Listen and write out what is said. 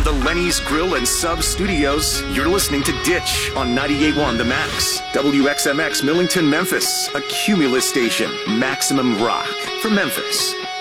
From the Lenny's Grill and Sub Studios, you're listening to Ditch on 98.1 The Max. WXMX Millington, Memphis, a Cumulus station. Maximum rock for Memphis.